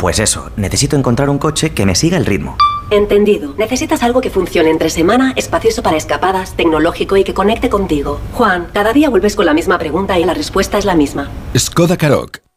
Pues eso, necesito encontrar un coche que me siga el ritmo. Entendido. Necesitas algo que funcione entre semana, espacioso para escapadas, tecnológico y que conecte contigo. Juan, cada día vuelves con la misma pregunta y la respuesta es la misma. Skoda Karoq.